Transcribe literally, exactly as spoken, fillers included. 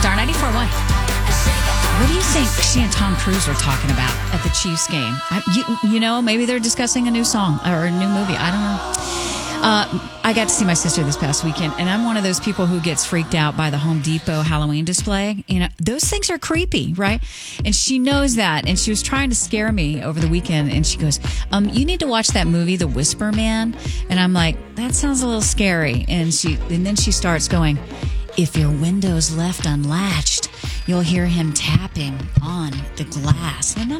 Star ninety-four point one. What do you think she and Tom Cruise are talking about at the Chiefs game? I, you, you know, maybe they're discussing a new song or a new movie. I don't know. Uh, I got to see my sister this past weekend, and I'm one of those people who gets freaked out by the Home Depot Halloween display. You know, those things are creepy, right? And she knows that, and she was trying to scare me over the weekend, and she goes, um, you need to watch that movie, The Whisper Man. And I'm like, that sounds a little scary. And she, and then she starts going, if your window's left unlatched, you'll hear him tapping on the glass. And I'm